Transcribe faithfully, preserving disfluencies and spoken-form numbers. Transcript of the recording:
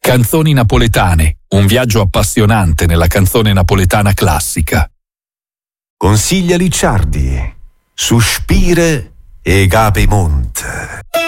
Canzoni napoletane, un viaggio appassionante nella canzone napoletana classica. Consiglia Licciardi, Suspire e Gapemonte.